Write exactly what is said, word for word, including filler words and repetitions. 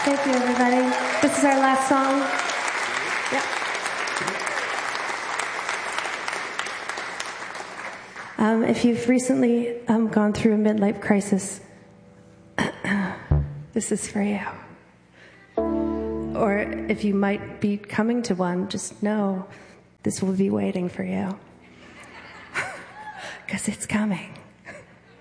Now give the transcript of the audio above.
Thank you, everybody. This is our last song. Yeah. Um, if you've recently um, gone through a midlife crisis, this is for you. Or if you might be coming to one, just know this will be waiting for you. Because it's coming.